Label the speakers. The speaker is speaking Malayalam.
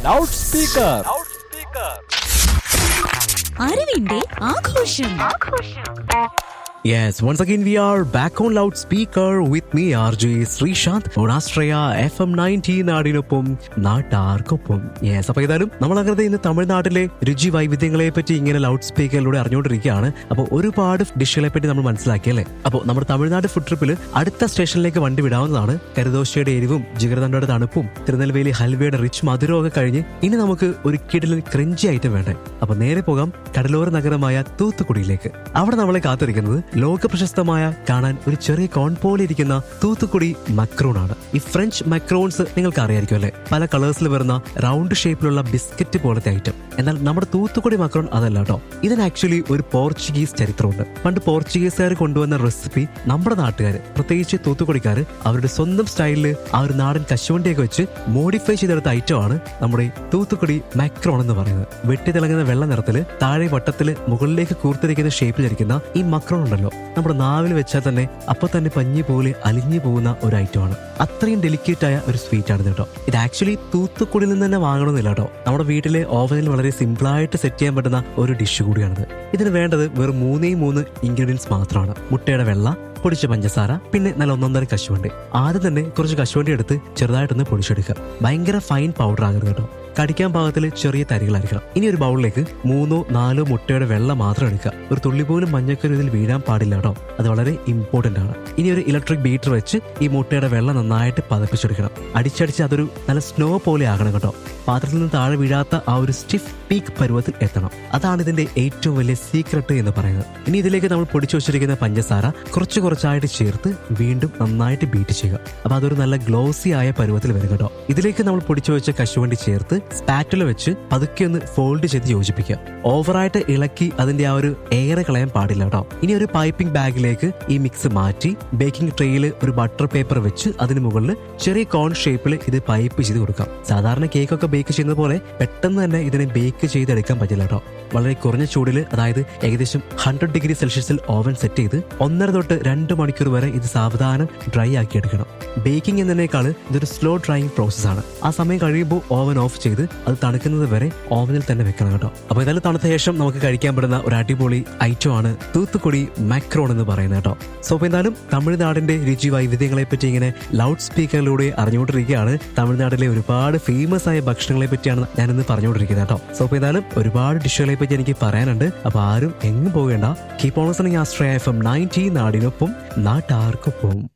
Speaker 1: Loud speaker.
Speaker 2: അറിവിന്റെ ആഘോഷം.
Speaker 3: Yes, once again we are back on loudspeaker with me RJ Srishant on Astraya FM 90 നാടിനൊപ്പം നാട്ടാർക്കൊപ്പം. യെസ്, അപ്പൊ ഏതായാലും നമ്മൾ അങ്ങനെ ഇന്ന് തമിഴ്നാട്ടിലെ രുചി വൈവിധ്യങ്ങളെ പറ്റി ഇങ്ങനെ ലൗഡ് സ്പീക്കറിലൂടെ അറിഞ്ഞുകൊണ്ടിരിക്കുകയാണ്. അപ്പോൾ ഒരുപാട് ഡിഷുകളെ പറ്റി നമ്മൾ മനസ്സിലാക്കിയല്ലേ. അപ്പോൾ നമ്മുടെ തമിഴ്നാട് ഫുഡ് ട്രിപ്പിൽ അടുത്ത സ്റ്റേഷനിലേക്ക് വണ്ടി വിടാവുന്നതാണ്. കരുദോശയുടെ എരിവും ജിഗർദണ്ഡയുടെ തണുപ്പും തിരുനെൽവേലി ഹൽവയുടെ റിച്ച് മധുരവും ഒക്കെ കഴിഞ്ഞ് ഇനി നമുക്ക് ഒരു കിടിലൻ ക്രഞ്ചി ഐറ്റം വേണ്ടേ. അപ്പൊ നേരെ പോകാം കടലോര നഗരമായ തൂത്തുക്കുടിയിലേക്ക്. അവിടെ നമ്മളെ കാത്തിരിക്കുന്നത് ലോക പ്രശസ്തമായ കാണാൻ ഒരു ചെറിയ കോൺ പോലെ ഇരിക്കുന്ന തൂത്തുക്കുടി മക്രോൺ ആണ്. ഈ ഫ്രഞ്ച് മക്രോൺസ് നിങ്ങൾക്ക് അറിയായിരിക്കും അല്ലെ, പല കളേഴ്സിൽ വരുന്ന റൗണ്ട് ഷേപ്പിലുള്ള ബിസ്ക്കറ്റ് പോലത്തെ ഐറ്റം. എന്നാൽ നമ്മുടെ തൂത്തുക്കുടി മക്രോൺ അതല്ല കേട്ടോ. ഇതിന് ആക്ച്വലി ഒരു പോർച്ചുഗീസ് ചരിത്രമുണ്ട്. പണ്ട് പോർച്ചുഗീസുകാർ കൊണ്ടുവന്ന റെസിപ്പി നമ്മുടെ നാട്ടുകാർ, പ്രത്യേകിച്ച് തൂത്തുക്കുടിക്കാർ, അവരുടെ സ്വന്തം സ്റ്റൈലിൽ ആ ഒരു നാടൻ കശുവണ്ടിയൊക്കെ വെച്ച് മോഡിഫൈ ചെയ്തെടുത്ത ഐറ്റമാണ് നമ്മുടെ തൂത്തുക്കുടി മക്രോൺ എന്ന് പറയുന്നത്. വെട്ടിത്തിളങ്ങുന്ന വെള്ള നിറത്തില് താഴെ വട്ടത്തില് മുകളിലേക്ക് കൂർത്തിരിക്കുന്ന ഷേപ്പിലിരിക്കുന്ന ഈ മക്രോൺ ഉണ്ടല്ലോ, നമ്മുടെ നാവിൽ വെച്ചാൽ തന്നെ അപ്പൊ തന്നെ പഞ്ഞി പോലെ അലിഞ്ഞു പോകുന്ന ഒരു ഐറ്റമാണ്. അത്രയും ഡെലിക്കേറ്റ് ആയ ഒരു സ്വീറ്റ് ആണ് കേട്ടോ. ഇത് ആക്ച്വലി തൂത്തുക്കുടിയിൽ നിന്ന് തന്നെ വാങ്ങണമെന്നില്ല കേട്ടോ. നമ്മുടെ വീട്ടിലെ ഓവനിൽ വളരെ സിമ്പിളായിട്ട് സെറ്റ് ചെയ്യാൻ പറ്റുന്ന ഒരു ഡിഷ് കൂടിയാണിത്. ഇതിന് വേണ്ടത് വെറും 3 ഇൻഗ്രീഡിയൻസ് മാത്രമാണ്. മുട്ടയുടെ വെള്ള, പൊടിച്ച പഞ്ചസാര, പിന്നെ നല്ല 1.5 കശുവണ്ടി. ആദ്യം തന്നെ കുറച്ച് കശുവണ്ടി എടുത്ത് ചെറുതായിട്ടൊന്ന് പൊടിച്ചെടുക്കുക. ഭയങ്കര ഫൈൻ പൗഡർ ആകരുത് കേട്ടോ. കടിക്കാൻ പാകത്തിൽ ചെറിയ തരികളായിരിക്കണം. ഇനി ഒരു ബൗളിലേക്ക് 3-4 മുട്ടയുടെ വെള്ള മാത്രം എടുക്കുക. ഒരു തുള്ളി പോലും മഞ്ഞക്കരു ഇതിൽ വീഴാൻ പാടില്ല കേട്ടോ. അത് വളരെ ഇമ്പോർട്ടന്റ് ആണ്. ഇനി ഒരു ഇലക്ട്രിക് ബീറ്റർ വെച്ച് ഈ മുട്ടയുടെ വെള്ള നന്നായിട്ട് പതപ്പിച്ചെടുക്കണം. അടിച്ചടിച്ച് അതൊരു നല്ല സ്നോ പോലെ ആകണം കേട്ടോ. പാത്രത്തിൽ നിന്ന് താഴെ വീഴാത്ത ആ ഒരു സ്റ്റിഫ് പീക്ക് പരുവത്തിൽ എത്തണം. അതാണ് ഇതിന്റെ ഏറ്റവും വലിയ സീക്രട്ട് എന്ന് പറയുന്നത്. ഇനി ഇതിലേക്ക് നമ്മൾ പൊടിച്ചു വെച്ചിരിക്കുന്ന പഞ്ചസാര കുറച്ചായിട്ട് ചേർത്ത് വീണ്ടും നന്നായിട്ട് ബീറ്റ് ചെയ്യുക. അപ്പൊ അതൊരു നല്ല ഗ്ലോസി ആയ പരുവത്തിൽ വരും കേട്ടോ. ഇതിലേക്ക് നമ്മൾ പൊടിച്ചു വെച്ച കശുവണ്ടി ചേർത്ത് സ്പാറ്റുല വെച്ച് പതുക്കെ ഒന്ന് ഫോൾഡ് ചെയ്ത് യോജിപ്പിക്കുക. ഓവറായിട്ട് ഇളക്കി അതിന്റെ ആ ഒരു എയർ കളയാൻ പാടില്ല കേട്ടോ. ഇനി ഒരു പൈപ്പിംഗ് ബാഗിലേക്ക് ഈ മിക്സ് മാറ്റി ബേക്കിംഗ് ട്രേയിൽ ഒരു ബട്ടർ പേപ്പർ വെച്ച് അതിന് മുകളിൽ ചെറിയ കോൺ ഷേപ്പിൽ ഇത് പൈപ്പ് ചെയ്ത് കൊടുക്കാം. സാധാരണ കേക്കൊക്കെ ബേക്ക് ചെയ്യുന്നത് പോലെ പെട്ടെന്ന് തന്നെ ഇതിനെ ബേക്ക് ചെയ്തെടുക്കാൻ പറ്റില്ല കേട്ടോ. വളരെ കുറഞ്ഞ ചൂടിൽ, അതായത് ഏകദേശം 100 ഡിഗ്രി സെൽഷ്യസിൽ ഓവൻ സെറ്റ് ചെയ്ത് 1.5 തൊട്ട് 2 മണിക്കൂർ വരെ ഇത് സാവധാനം ഡ്രൈ ആക്കി എടുക്കണം. ബേക്കിംഗ് എന്നതിനേക്കാൾ ഇതൊരു സ്ലോ ഡ്രൈയിങ് പ്രോസസ് ആണ്. ആ സമയം കഴിയുമ്പോൾ ഓവൻ ഓഫ് ചെയ്ത് അത് തണുക്കുന്നത് വരെ ഓവനിൽ തന്നെ വെക്കണം കേട്ടോ. അപ്പൊ ഏതായാലും തണുത്ത ശേഷം നമുക്ക് കഴിക്കാൻ പറ്റുന്ന ഒരു അടിപൊളി ഐറ്റം ആണ് തൂത്തുക്കുടി മക്രോൺ എന്ന് പറയുന്നത് കേട്ടോ. സോ അപ്പൊ എന്തായാലും തമിഴ്നാടിന്റെ രുചി വൈവിധ്യങ്ങളെ പറ്റി ഇങ്ങനെ ലൗഡ് സ്പീക്കറിലൂടെ അറിഞ്ഞുകൊണ്ടിരിക്കുകയാണ്. തമിഴ്നാട്ടിലെ ഒരുപാട് ഫേമസ് ആയ ഭക്ഷണങ്ങളെ പറ്റിയാണ് ഞാനിന്ന് പറഞ്ഞുകൊണ്ടിരിക്കുന്നത് കേട്ടോ. സോ അപ്പൊ ഏതായാലും ഒരുപാട് ഡിഷുകളെ പറ്റി എനിക്ക് പറയാനുണ്ട്. അപ്പൊ ആരും എങ്ങും പോകേണ്ട. കീപ് ഓൺ ലിസണിങ് ആസ്ട്രയ FM 90 നാടിനൊപ്പം നാട്ടാർക്കൊപ്പം.